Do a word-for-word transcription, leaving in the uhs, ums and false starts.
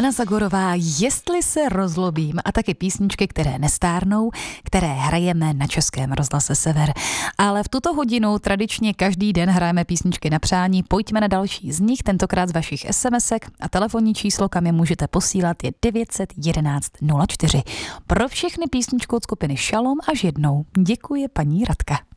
Anna Zagorová, Jestli se rozlobím, a taky písničky, které nestárnou, které hrajeme na Českém rozhlase Sever. Ale v tuto hodinu tradičně každý den hrajeme písničky na přání. Pojďme na další z nich, tentokrát z vašich SMSek, a telefonní číslo, kam je můžete posílat, je devět jedna jedna nula čtyři. Pro všechny písničku od skupiny Šalom až jednou. Děkuje paní Radka.